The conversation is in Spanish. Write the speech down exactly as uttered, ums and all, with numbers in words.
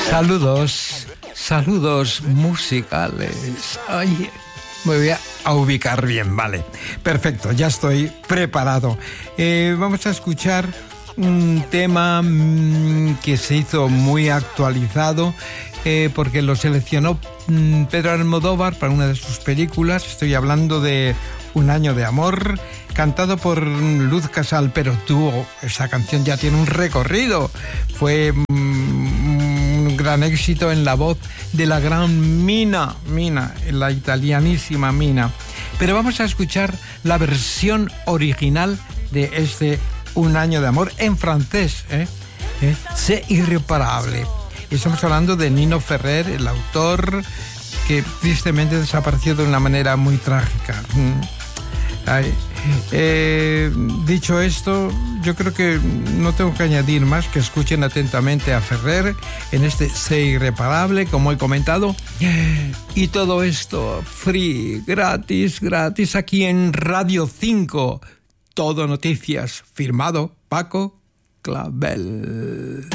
Saludos, saludos musicales. Ay, me voy a ubicar bien, vale. Perfecto, ya estoy preparado. Eh, vamos a escuchar un tema mmm, que se hizo muy actualizado eh, porque lo seleccionó mmm, Pedro Almodóvar para una de sus películas. Estoy hablando de Un año de amor, cantado por Luz Casal, pero tuvo, esa canción ya tiene un recorrido. Fue mmm, un gran éxito en la voz de la gran Mina, Mina, la italianísima Mina. Pero vamos a escuchar la versión original de este Un año de amor en francés, ¿eh? ¿Eh? C'est irreparable. Y estamos hablando de Nino Ferrer, el autor que tristemente desapareció de una manera muy trágica. Ay, eh, dicho esto, yo creo que no tengo que añadir más, que escuchen atentamente a Ferrer en este C'est irreparable, como he comentado. Y todo esto free, gratis, gratis, aquí en Radio cinco. Todo Noticias, firmado Paco Clavel.